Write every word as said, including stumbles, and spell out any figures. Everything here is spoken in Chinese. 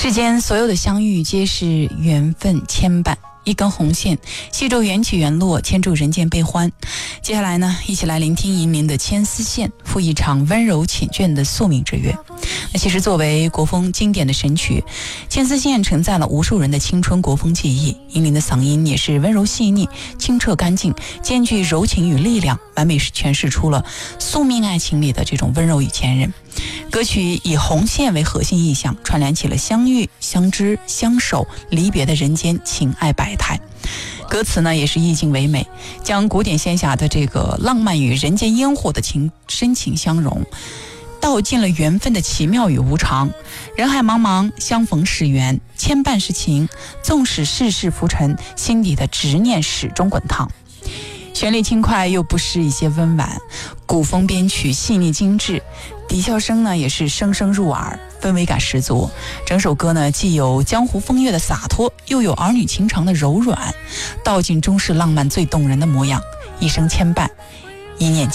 世间所有的相遇皆是缘分牵绊，一根红线系住缘起缘落，牵住人间悲欢。接下来呢，一起来聆听银铃的牵丝线，赴一场温柔缱绻的宿命之约。那其实作为国风经典的神曲，牵丝线承载了无数人的青春国风记忆。银铃的嗓音也是温柔细腻、清澈干净，兼具柔情与力量，完美诠释出了宿命爱情里的这种温柔与坚韧。歌曲以红线为核心意象，串联起了相遇、相知、相守、离别的人间情爱百态。歌词呢也是意境唯美，将古典仙侠的这个浪漫与人间烟火的情深情相融，道尽了缘分的奇妙与无常。人海茫茫，相逢是缘，牵绊是情，纵使世事浮沉，心底的执念始终滚烫。旋律轻快又不失一些温婉，古风编曲细腻精致，笛箫声呢也是声声入耳，氛围感十足。整首歌呢既有江湖风月的洒脱，又有儿女情长的柔软，道尽中式浪漫最动人的模样。一生牵绊，一念